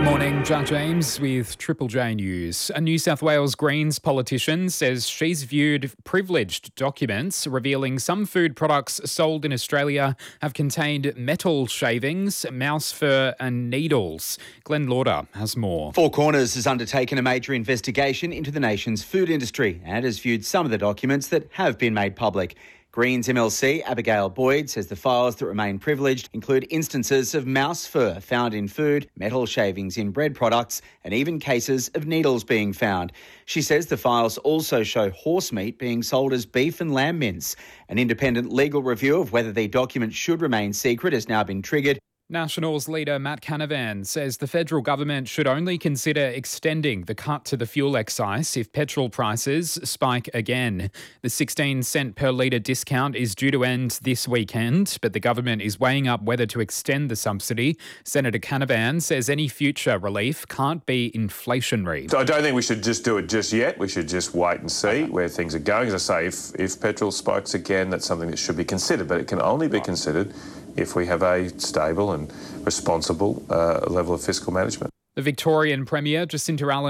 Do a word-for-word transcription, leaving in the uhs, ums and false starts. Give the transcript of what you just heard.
Morning, John James with Triple J News. A New South Wales Greens politician says she's viewed privileged documents revealing some food products sold in Australia have contained metal shavings, mouse fur and needles. Glenn Lauder has more. Four Corners has undertaken a major investigation into the nation's food industry and has viewed some of the documents that have been made public. Greens M L C Abigail Boyd says the files that remain privileged include instances of mouse fur found in food, metal shavings in bread products, and even cases of needles being found. She says the files also show horse meat being sold as beef and lamb mince. An independent legal review of whether the documents should remain secret has now been triggered. Nationals leader Matt Canavan says the federal government should only consider extending the cut to the fuel excise if petrol prices spike again. The sixteen cent per litre discount is due to end this weekend, but the government is weighing up whether to extend the subsidy. Senator Canavan says any future relief can't be inflationary. So I don't think we should just do it just yet. We should just wait and see where things are going. As I say, if, if petrol spikes again, that's something that should be considered, but it can only be considered if we have a stable and responsible uh, level of fiscal management. The Victorian Premier, Jacinta Allen,